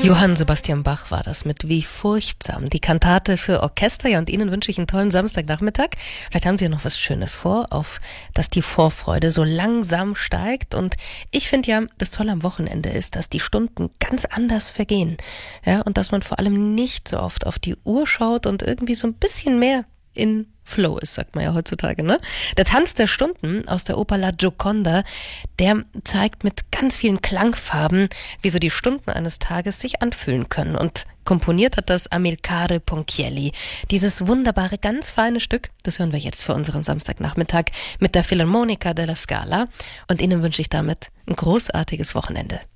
Johann Sebastian Bach war das mit Wie furchtsam, die Kantate für Orchester. Ja, und Ihnen wünsche ich einen tollen Samstagnachmittag. Vielleicht haben Sie ja noch was Schönes vor, auf dass die Vorfreude so langsam steigt. Und ich finde ja, das Tolle am Wochenende ist, dass die Stunden ganz anders vergehen. Ja, und dass man vor allem nicht so oft auf die Uhr schaut und irgendwie so ein bisschen mehr in Flow ist, sagt man ja heutzutage, ne? Der Tanz der Stunden aus der Oper La Gioconda, der zeigt mit ganz vielen Klangfarben, wie so die Stunden eines Tages sich anfühlen können. Und komponiert hat das Amilcare Ponchielli. Dieses wunderbare, ganz feine Stück, das hören wir jetzt für unseren Samstagnachmittag mit der Philharmonica della Scala. Und Ihnen wünsche ich damit ein großartiges Wochenende.